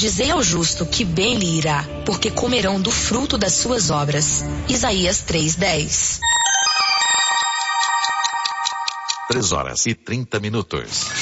Dizei ao justo que bem lhe irá, porque comerão do fruto das suas obras. Isaías 3:10. 3 horas e 30 minutos.